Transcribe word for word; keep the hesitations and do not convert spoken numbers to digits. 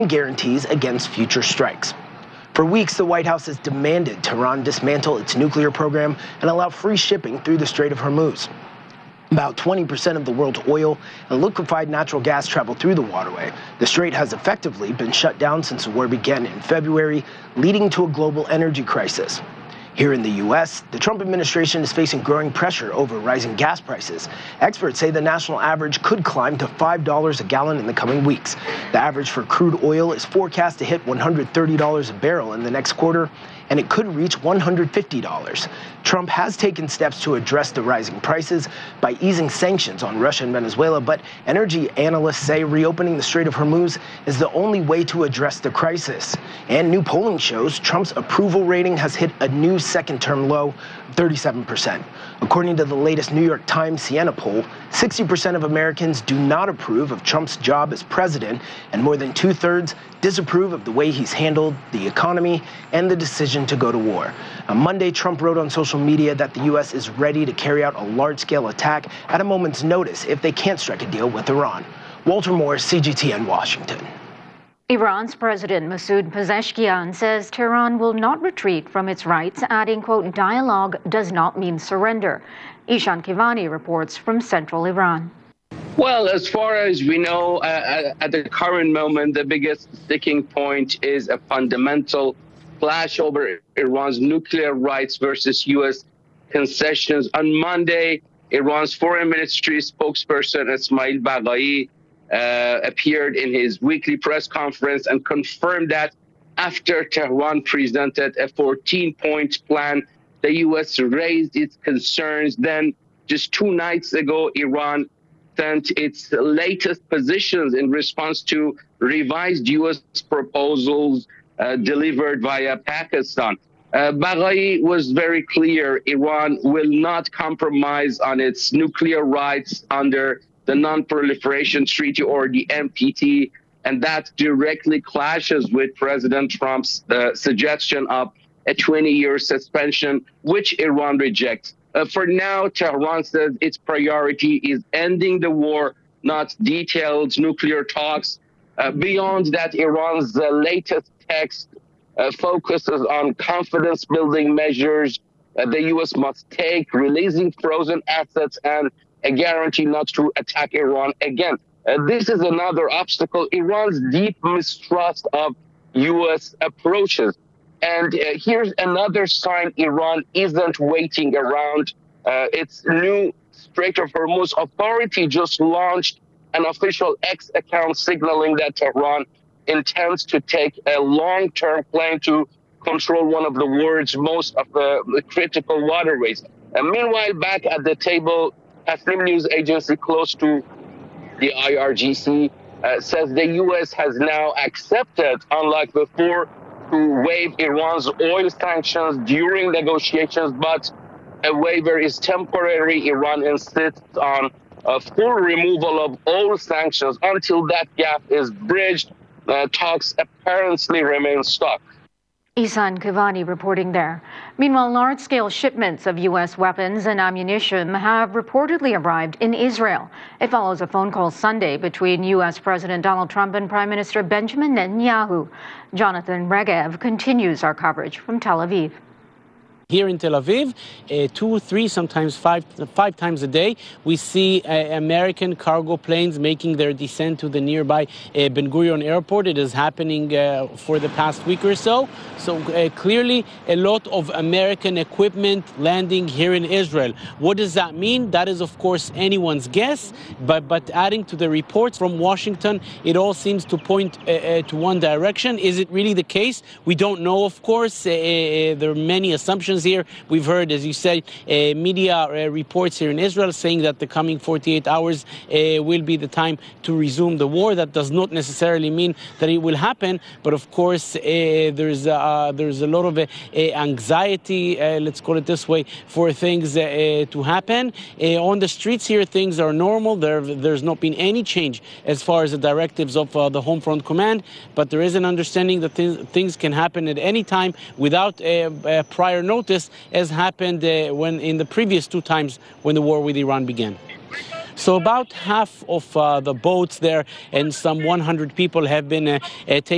guarantees against future strikes. For weeks, the White House has demanded Tehran dismantle its nuclear program and allow free shipping through the Strait of Hormuz. About twenty percent of the world's oil and liquefied natural gas travel through the waterway. The strait has effectively been shut down since the war began in February, leading to a global energy crisis. Here in the U S, the Trump administration is facing growing pressure over rising gas prices. Experts say the national average could climb to five dollars a gallon in the coming weeks. The average for crude oil is forecast to hit one hundred thirty dollars a barrel in the next quarter, and it could reach one hundred fifty dollars. Trump has taken steps to address the rising prices by easing sanctions on Russia and Venezuela, but energy analysts say reopening the Strait of Hormuz is the only way to address the crisis. And new polling shows Trump's approval rating has hit a new second-term low, thirty-seven percent. According to the latest New York Times Siena poll, sixty percent of Americans do not approve of Trump's job as president, and more than two-thirds disapprove of the way he's handled the economy and the decision to go to war. On Monday, Trump wrote on social media that the U S is ready to carry out a large-scale attack at a moment's notice if they can't strike a deal with Iran. Walter Moore, C G T N, Washington. Iran's President Masoud Pezeshkian says Tehran will not retreat from its rights, adding, quote, dialogue does not mean surrender. Ishan Kivani reports from central Iran. Well, as far as we know, uh, at the current moment, the biggest sticking point is a fundamental clash over Iran's nuclear rights versus U S concessions. On Monday, Iran's foreign ministry spokesperson Ismail Baghai uh, appeared in his weekly press conference and confirmed that after Tehran presented a fourteen-point plan, the U S raised its concerns. Then, just two nights ago, Iran sent its latest positions in response to revised U S proposals uh, delivered via Pakistan. Uh, Baghai was very clear: Iran will not compromise on its nuclear rights under the Non-Proliferation Treaty, or the N P T, and that directly clashes with President Trump's uh, suggestion of a twenty-year suspension, which Iran rejects. Uh, for now, Tehran says its priority is ending the war, not detailed nuclear talks. Uh, beyond that, Iran's uh, latest text uh, focuses on confidence-building measures uh, the U S must take, releasing frozen assets, and a guarantee not to attack Iran again. Uh, this is another obstacle: Iran's deep mistrust of U S approaches. And uh, here's another sign Iran isn't waiting around. Uh, its new Strait of Hormuz authority just launched an official X account signaling that Tehran intends to take a long-term plan to control one of the world's most of the, the critical waterways. And meanwhile, back at the table, Tasnim news agency close to the I R G C uh, says the U S has now accepted, unlike before, to waive Iran's oil sanctions during negotiations, but a waiver is temporary. Iran insists on a full removal of all sanctions. Until that gap is bridged, uh, talks apparently remain stuck. Isan Kivani reporting there. Meanwhile, large-scale shipments of U S weapons and ammunition have reportedly arrived in Israel. It follows a phone call Sunday between U S President Donald Trump and Prime Minister Benjamin Netanyahu. Jonathan Regev continues our coverage from Tel Aviv. Here in Tel Aviv, uh, two, three, sometimes five, five times a day, we see uh, American cargo planes making their descent to the nearby uh, Ben Gurion Airport. It is happening uh, for the past week or so. So uh, clearly, a lot of American equipment landing here in Israel. What does that mean? That is, of course, anyone's guess. But but adding to the reports from Washington, it all seems to point uh, uh, to one direction. Is it really the case? We don't know, of course. Uh, uh, there are many assumptions here. We've heard, as you said, uh, media uh, reports here in Israel saying that the coming forty-eight hours uh, will be the time to resume the war. That does not necessarily mean that it will happen, but of course uh, there's uh, there's a lot of uh, anxiety, uh, let's call it this way, for things uh, to happen. Uh, on the streets here, things are normal. There, there's not been any change as far as the directives of uh, the Home Front Command, but there is an understanding that th things can happen at any time without uh, uh, prior notice, as happened uh, when in the previous two times when the war with Iran began. So about half of uh, the boats there and some one hundred people have been uh, uh, taken